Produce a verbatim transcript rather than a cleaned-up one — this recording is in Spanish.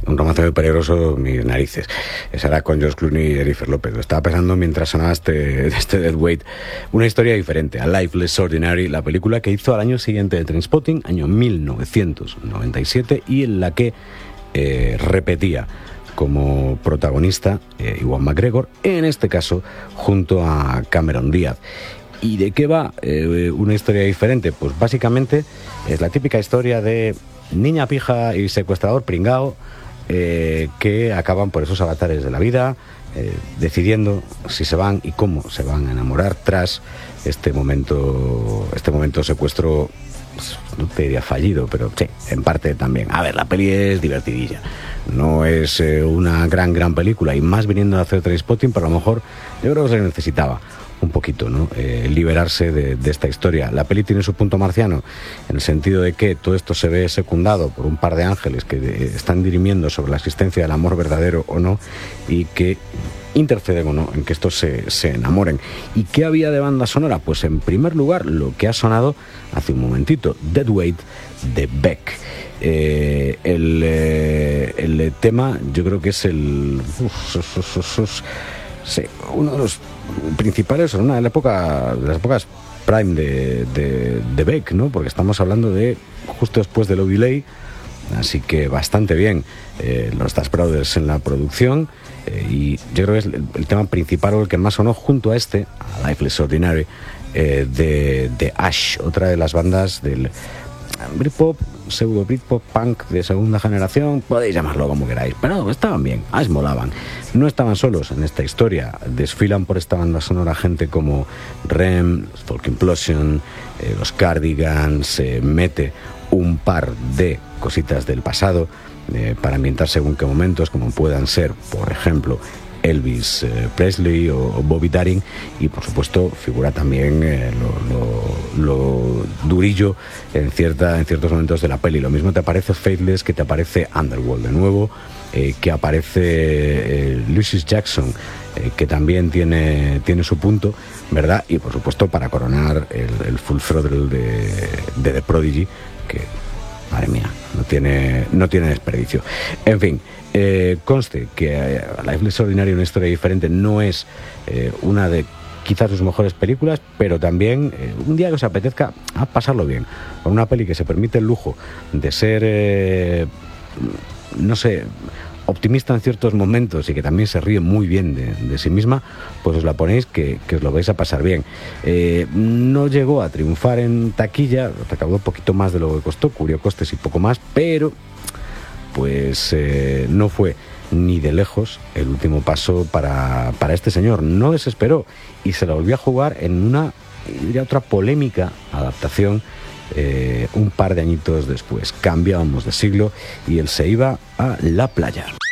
un romance muy peligroso, mis narices. Esa era con George Clooney y Jennifer López. Lo estaba pensando mientras sonaba este, este Deadweight. Una historia diferente, A Life Less Ordinary, la película que hizo al año siguiente de Trainspotting, año mil novecientos noventa y siete, y en la que eh, repetía como protagonista eh, Ewan McGregor, en este caso junto a Cameron Díaz. ¿Y de qué va eh, una historia diferente? Pues básicamente es la típica historia de niña pija y secuestrador pringao eh, que acaban por esos avatares de la vida, eh, decidiendo si se van y cómo se van a enamorar tras este momento, este momento secuestro, pues, no te diría fallido, pero sí, en parte también. A ver, la peli es divertidilla. No es eh, una gran, gran película, y más viniendo a hacer Trainspotting, pero a lo mejor yo creo que se necesitaba un poquito, ¿no? Eh, liberarse de, de esta historia. La peli tiene su punto marciano en el sentido de que todo esto se ve secundado por un par de ángeles que eh, están dirimiendo sobre la existencia del amor verdadero o no, y que interceden o no en que estos se, se enamoren. ¿Y qué había de banda sonora? Pues en primer lugar lo que ha sonado hace un momentito, Deadweight de Beck. Eh, el, eh, el tema yo creo que es el uf, uf, uf, uf, uf, sí, uno de los principales, una de, la época, de las épocas prime de, de, de Beck, ¿no? Porque estamos hablando de justo después de Low Delay, así que bastante bien. Eh, los Das Brothers en la producción, eh, y yo creo que es el, el tema principal o el que más sonó junto a este, a Life Less Ordinary, eh, de, de Ash, otra de las bandas del Britpop, pseudo Britpop punk de segunda generación, podéis llamarlo como queráis, pero estaban bien, Ash molaban. No estaban solos en esta historia, desfilan por esta banda sonora gente como R E M, Folk Implosion, eh, los Cardigans, se eh, mete un par de cositas del pasado eh, para ambientar según qué momentos, como puedan ser, por ejemplo, Elvis eh, Presley o, o Bobby Darin, y por supuesto figura también eh, lo, lo, lo durillo en, cierta, en ciertos momentos de la peli. Lo mismo te aparece Faithless, que te aparece Underworld de nuevo, eh, que aparece eh, Lucius Jackson, eh, que también tiene, tiene su punto, ¿verdad? Y por supuesto, para coronar, el, el Full Throttle de, de The Prodigy, que, madre mía, no tiene, no tiene desperdicio. En fin, eh, conste que eh, Life Less Ordinary, una historia diferente, no es eh, una de quizás sus mejores películas, pero también eh, un día que os apetezca a pasarlo bien, con una peli que se permite el lujo de ser, eh, no sé, optimista en ciertos momentos y que también se ríe muy bien de, de sí misma, pues os la ponéis que, que os lo vais a pasar bien. Eh, no llegó a triunfar en taquilla, recaudó un poquito más de lo que costó, cubrió costes y poco más, pero pues eh, no fue ni de lejos el último paso para, para este señor. No desesperó y se la volvió a jugar en una, diría, otra polémica adaptación eh, un par de añitos después. Cambiábamos de siglo y él se iba a la playa.